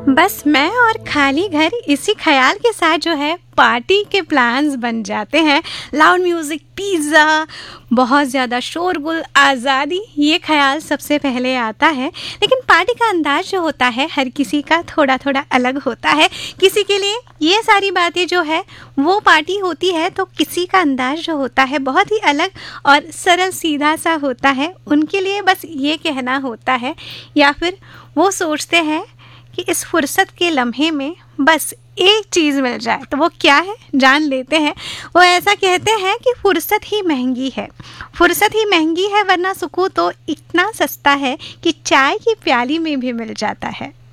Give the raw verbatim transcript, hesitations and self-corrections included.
बस मैं और खाली घर इसी ख्याल के साथ जो है पार्टी के प्लान्स बन जाते हैं। लाउड म्यूज़िक, पिज़्ज़ा, बहुत ज़्यादा शोरगुल, आज़ादी, ये ख्याल सबसे पहले आता है। लेकिन पार्टी का अंदाज़ जो होता है हर किसी का थोड़ा थोड़ा अलग होता है। किसी के लिए ये सारी बातें जो है वो पार्टी होती है, तो किसी का अंदाज़ जो होता है बहुत ही अलग और सरल सीधा सा होता है। उनके लिए बस ये कहना होता है या फिर वो सोचते हैं कि इस फुर्सत के लम्हे में बस एक चीज़ मिल जाए। तो वो क्या है जान लेते हैं। वो ऐसा कहते हैं कि फुर्सत ही महंगी है, फुर्सत ही महंगी है, वरना सुकून तो इतना सस्ता है कि चाय की प्याली में भी मिल जाता है।